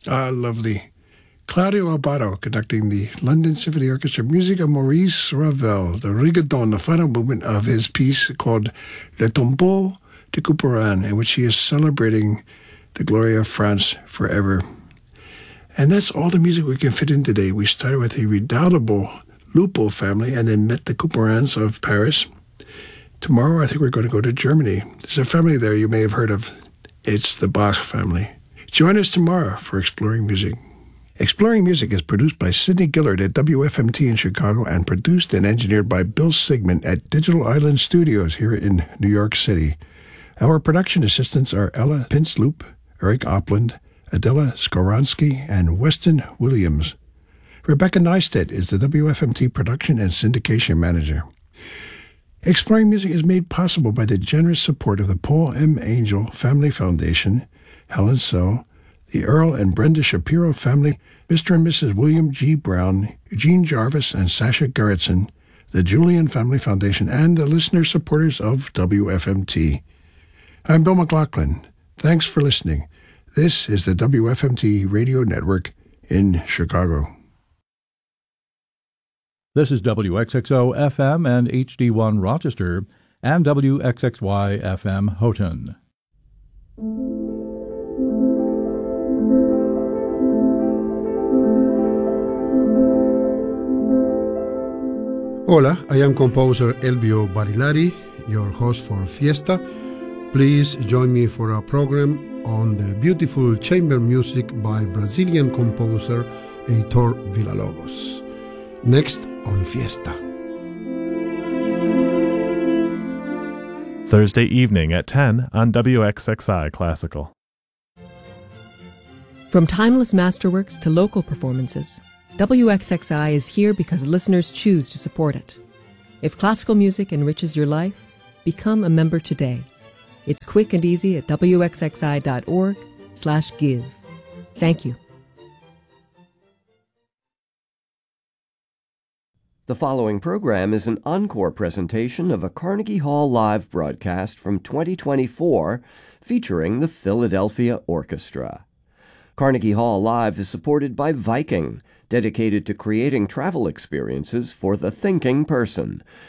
Ah, lovely. Claudio Abbado conducting the London Symphony Orchestra music of Maurice Ravel, the Rigodon, the final movement of his piece called Le Tombeau de Couperin, in which he is celebrating the glory of France forever. And that's all the music we can fit in today. We started with the redoubtable Lupo family and then met the Couperins of Paris. Tomorrow, I think we're going to go to Germany. There's a family there you may have heard of. It's the Bach family. Join us tomorrow for Exploring Music. Exploring Music is produced by Sidney Gillard at WFMT in Chicago and produced and engineered by Bill Sigmund at Digital Island Studios here in New York City. Our production assistants are Ella Pinsloop, Eric Opland, Adela Skoronsky, and Weston Williams. Rebecca Neistat is the WFMT production and syndication manager. Exploring Music is made possible by the generous support of the Paul M. Angel Family Foundation, Helen So, the Earl and Brenda Shapiro family, Mr. and Mrs. William G. Brown, Eugene Jarvis, and Sasha Gerritsen, the Julian Family Foundation, and the listener supporters of WFMT. I'm Bill McLaughlin. Thanks for listening. This is the WFMT Radio Network in Chicago. This is WXXO FM and HD1 Rochester and WXXY FM Houghton. Hola, I am composer Elvio Barilari, your host for Fiesta. Please join me for a program on the beautiful chamber music by Brazilian composer Heitor Villa-Lobos. Next on Fiesta. Thursday evening at 10 on WXXI Classical. From timeless masterworks to local performances, WXXI is here because listeners choose to support it. If classical music enriches your life, become a member today. It's quick and easy at wxxi.org/give. Thank you. The following program is an encore presentation of a Carnegie Hall Live broadcast from 2024 featuring the Philadelphia Orchestra. Carnegie Hall Live is supported by Viking, dedicated to creating travel experiences for the thinking person.